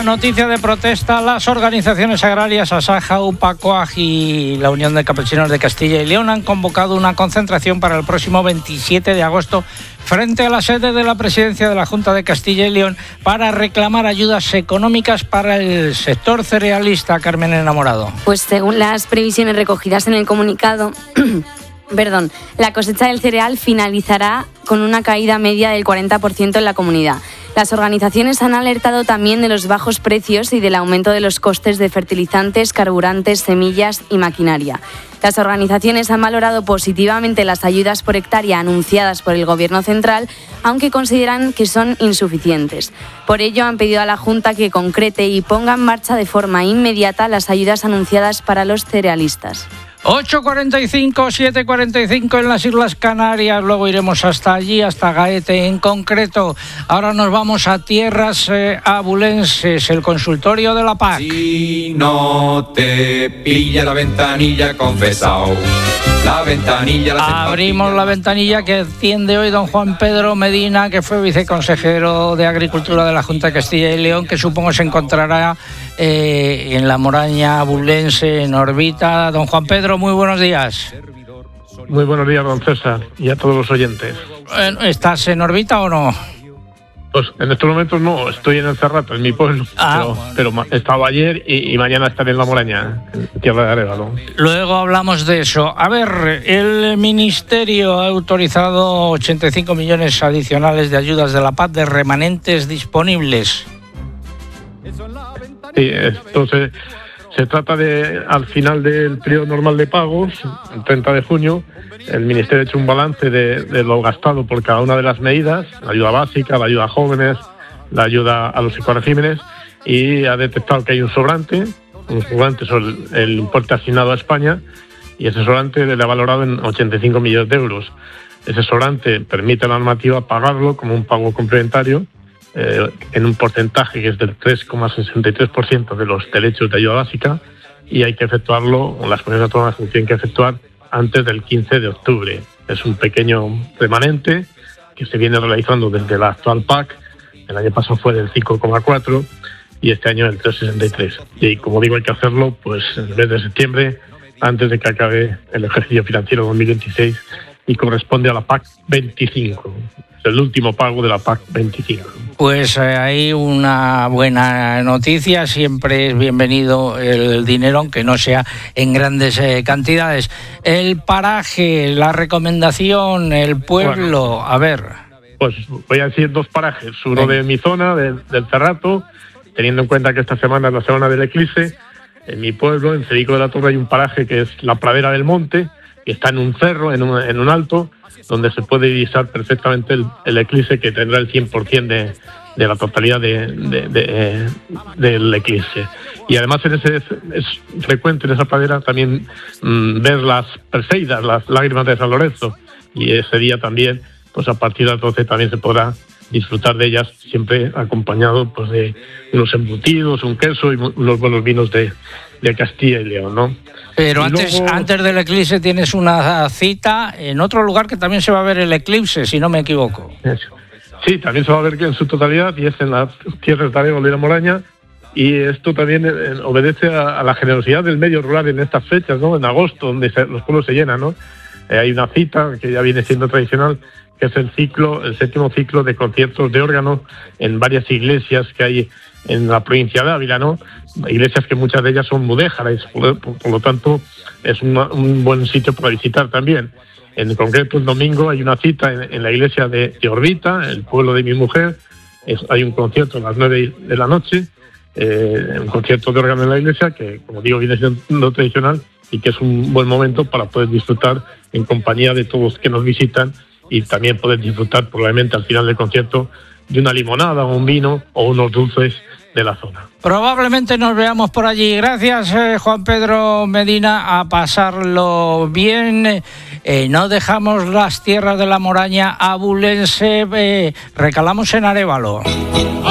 noticia de protesta, las organizaciones agrarias Asaja, UPA-COAG y la Unión de Campesinos de Castilla y León han convocado una concentración para el próximo 27 de agosto frente a la sede de la Presidencia de la Junta de Castilla y León para reclamar ayudas económicas para el sector cerealista. Carmen Enamorado. Pues según las previsiones recogidas en el comunicado... la cosecha del cereal finalizará con una caída media del 40% en la comunidad. Las organizaciones han alertado también de los bajos precios y del aumento de los costes de fertilizantes, carburantes, semillas y maquinaria. Las organizaciones han valorado positivamente las ayudas por hectárea anunciadas por el Gobierno central, aunque consideran que son insuficientes. Por ello, han pedido a la Junta que concrete y ponga en marcha de forma inmediata las ayudas anunciadas para los cerealistas. 8.45, 7.45 en las Islas Canarias, luego iremos hasta allí, hasta Gaete en concreto. Ahora nos vamos a tierras abulenses, el consultorio de la PAC. Si no te pilla la ventanilla, confesao. La ventanilla. Abrimos la ventanilla que atiende hoy don Juan Pedro Medina, que fue viceconsejero de Agricultura de la Junta de Castilla y León, que supongo se encontrará en la Moraña abulense, en órbita. Don Juan Pedro, muy buenos días. Muy buenos días, don César, y a todos los oyentes. ¿Estás en órbita o no? Pues en estos momentos no, estoy en el Cerrato, en mi pueblo, pero estaba ayer y mañana estaré en la Moraña, en tierra de Arévalo. Luego hablamos de eso. A ver, el Ministerio ha autorizado 85 millones adicionales de ayudas de la PAC de remanentes disponibles. Sí, entonces se trata de, al final del periodo normal de pagos, el 30 de junio, el Ministerio ha hecho un balance de lo gastado por cada una de las medidas, la ayuda básica, la ayuda a jóvenes, la ayuda a los ecoregímenes, y ha detectado que hay un sobrante sobre el importe asignado a España, y ese sobrante le ha valorado en 85 millones de euros. Ese sobrante permite a la normativa pagarlo como un pago complementario, en un porcentaje que es del 3,63% de los derechos de ayuda básica, y hay que efectuarlo, o las comunidades autónomas tienen que efectuar antes del 15 de octubre. Es un pequeño remanente que se viene realizando desde la actual PAC. El año pasado fue del 5,4 y este año del 3,63. Y como digo, hay que hacerlo pues en el mes de septiembre, antes de que acabe el ejercicio financiero 2026, y corresponde a la PAC 25. Es el último pago de la PAC 25. Pues hay una buena noticia, siempre es bienvenido el dinero, aunque no sea en grandes cantidades. El paraje, la recomendación, el pueblo, bueno, a ver. Pues voy a decir dos parajes, uno de mi zona, del Cerrato, teniendo en cuenta que esta semana es la semana del eclipse. En mi pueblo, en Cedico de la Torre, hay un paraje que es la Pradera del Monte, que está en un cerro, en un alto, donde se puede divisar perfectamente el eclipse, que tendrá el 100% de la totalidad del eclipse. Y además es frecuente en esa pradera también ver las Perseidas, las lágrimas de San Lorenzo, y ese día también, pues a partir de las 12 también se podrá disfrutar de ellas, siempre acompañado pues de unos embutidos, un queso y unos buenos vinos de Castilla y León, ¿no? Pero antes del eclipse tienes una cita en otro lugar que también se va a ver el eclipse, si no me equivoco. Sí, también se va a ver en su totalidad, y es en las tierras de Arévalo y la Moraña, y esto también obedece a la generosidad del medio rural en estas fechas, ¿no? En agosto, donde los pueblos se llenan, ¿no? Hay una cita que ya viene siendo tradicional, que es el 7º ciclo de conciertos de órgano en varias iglesias que hay en la provincia de Ávila, ¿no? Iglesias que muchas de ellas son mudéjares, por lo tanto es un buen sitio para visitar también. En concreto, el domingo hay una cita en la iglesia de Orbita, el pueblo de mi mujer. Hay un concierto a las 9 de la noche, un concierto de órgano en la iglesia, que, como digo, viene siendo tradicional y que es un buen momento para poder disfrutar en compañía de todos que nos visitan, y también poder disfrutar probablemente al final del concierto de una limonada o un vino o unos dulces de la zona. Probablemente nos veamos por allí. Gracias, Juan Pedro Medina, a pasarlo bien. No dejamos las tierras de la Moraña abulense, recalamos en Arévalo.